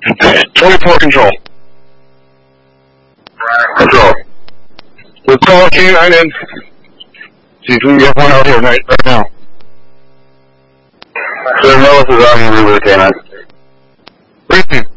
24 control. Control. We'll call K9 in. See if we can get one out here right now. Sir, Millis is on you with K9. Briefing.